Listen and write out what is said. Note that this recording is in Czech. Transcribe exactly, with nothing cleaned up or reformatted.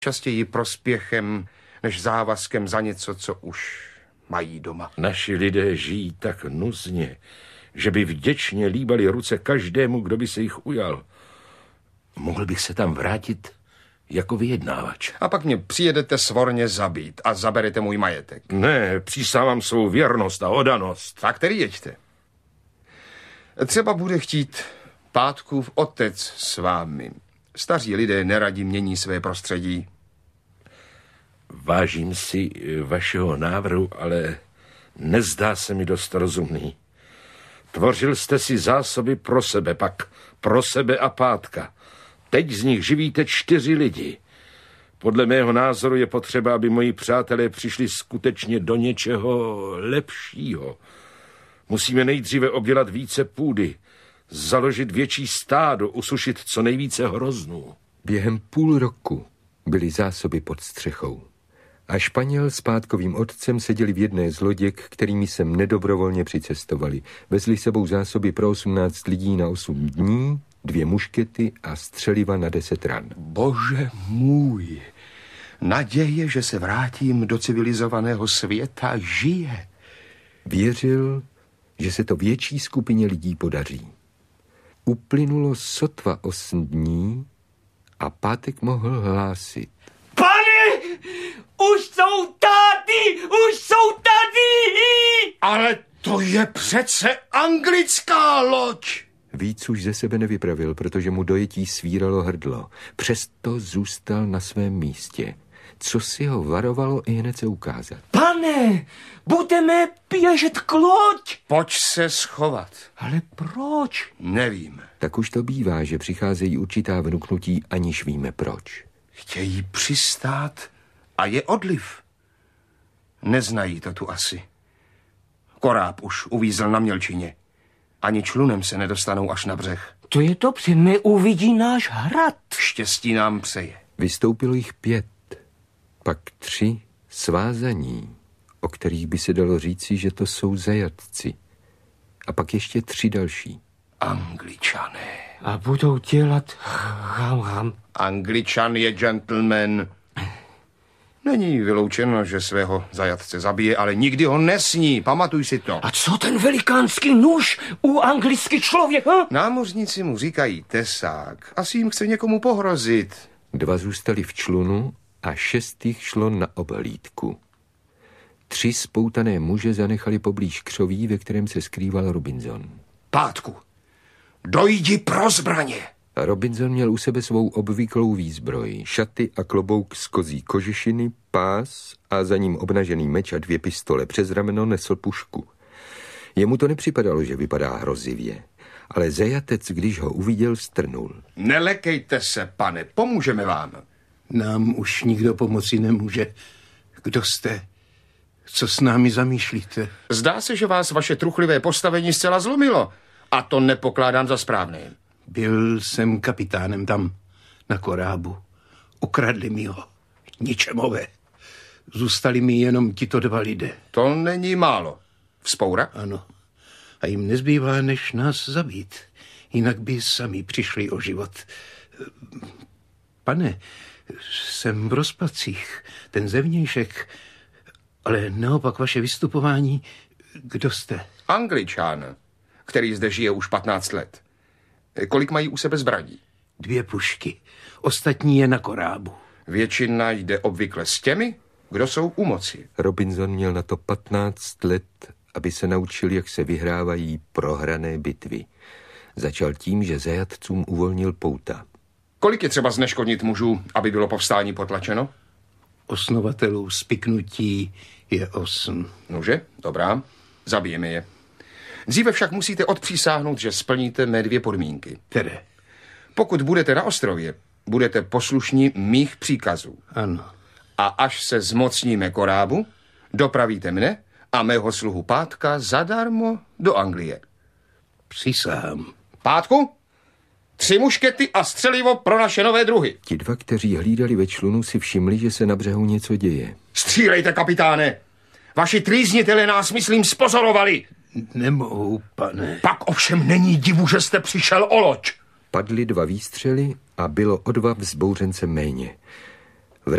častěji prospěchem než závazkem za něco, co už mají doma. Naši lidé žijí tak nuzně, že by vděčně líbali ruce každému, kdo by se jich ujal. Mohl bych se tam vrátit jako vyjednávač. A pak mě přijedete svorně zabít a zaberete můj majetek. Ne, přísahám svou věrnost a oddanost. Tak tedy jeďte. Třeba bude chtít Pátkův otec s vámi. Staří lidé neradi mění své prostředí. Vážím si vašeho návrhu, ale nezdá se mi dost rozumný. Tvořil jste si zásoby pro sebe, pak pro sebe a Pátka. Teď z nich živíte čtyři lidi. Podle mého názoru je potřeba, aby moji přátelé přišli skutečně do něčeho lepšího. Musíme nejdříve obdělat více půdy, založit větší stádo, usušit co nejvíce hroznů. Během půl roku byly zásoby pod střechou. A Španěl s Pátkovým otcem seděli v jedné z loděk, kterými sem nedobrovolně přicestovali. Vezli sebou zásoby pro osmnáct lidí na osm dní, dvě muškety a střeliva na deset ran. Bože můj, naděje, že se vrátím do civilizovaného světa, žije. Věřil, že se to větší skupině lidí podaří. Uplynulo sotva osm dní a Pátek mohl hlásit. Pane, už jsou tady, už jsou tady! Ale to je přece anglická loď! Víc už ze sebe nevypravil, protože mu dojetí svíralo hrdlo. Přesto zůstal na svém místě. Co si ho varovalo i hned se ukázat. Pane, budeme běžet k loď. Pojď se schovat. Ale proč? Nevím. Tak už to bývá, že přicházejí určitá vnuknutí, aniž víme proč. Chtějí přistát a je odliv. Neznají to tu asi. Koráb už uvízl na mělčině. Ani člunem se nedostanou až na břeh. To je dobře, neuvidí náš hrad. Štěstí nám přeje. Vystoupilo jich pět, pak tři svázaní, o kterých by se dalo říci, že to jsou zajatci. A pak ještě tři další. Angličané. A budou dělat ham ham. Angličan je gentleman. Není vyloučeno, že svého zajatce zabije, ale nikdy ho nesní. Pamatuj si to. A co ten velikánský nůž u anglický člověk? Hm? Námořníci mu říkají tesák. Asi jim chce někomu pohrozit. Dva zůstali v člunu a šest jich šlo na obhlídku. Tři spoutané muže zanechali poblíž křoví, ve kterém se skrýval Robinson. Pátku, dojdi pro zbraně. Robinson měl u sebe svou obvyklou výzbroj, šaty a klobouk z kozí kožešiny, pás a za ním obnažený meč a dvě pistole. Přes rameno nesl pušku. Jemu to nepřipadalo, že vypadá hrozivě, ale zajatec, když ho uviděl, strnul. Nelekejte se, pane, pomůžeme vám. Nám už nikdo pomoci nemůže. Kdo jste? Co s námi zamýšlíte? Zdá se, že vás vaše truchlivé postavení zcela zlomilo. A to nepokládám za správné. Byl jsem kapitánem tam, na korábu. Ukradli mi ho. Ničemové. Zůstali mi jenom tito dva lidé. To není málo. Vzpoura? Ano. A jim nezbývá, než nás zabít. Jinak by sami přišli o život. Pane, jsem v rozpacích. Ten zevnějšek. Ale naopak vaše vystupování. Kdo jste? Angličan, který zde žije už patnáct let. Kolik mají u sebe zbraní? Dvě pušky. Ostatní je na korábu. Většina jde obvykle s těmi, kdo jsou u moci. Robinson měl na to patnáct let, aby se naučil, jak se vyhrávají prohrané bitvy. Začal tím, že zajatcům uvolnil pouta. Kolik je třeba zneškodnit mužů, aby bylo povstání potlačeno? Osnovatelů spiknutí je osm. Nože, dobrá, zabijeme je. Dříve však musíte odpřísáhnout, že splníte mé dvě podmínky. Které? Pokud budete na ostrově, budete poslušní mých příkazů. Ano. A až se zmocníme korábu, dopravíte mne a mého sluhu Pátka zadarmo do Anglie. Přísahám. Pátku, tři muškety a střelivo pro naše nové druhy. Ti dva, kteří hlídali ve člunu, si všimli, že se na břehu něco děje. Střílejte, kapitáne! Vaši trýznitelé nás, myslím, spozorovali. Nemohu, pane. Pak ovšem není divu, že jste přišel o loď. Padly dva výstřely a bylo o dva vzbouřence méně.